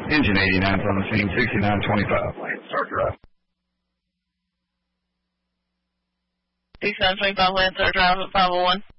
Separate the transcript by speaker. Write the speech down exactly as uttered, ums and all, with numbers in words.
Speaker 1: Engine eighty-nine's on the scene, sixty-nine twenty-five. Start drive.
Speaker 2: sixty-nine twenty-five, Landstar Drive at five oh one.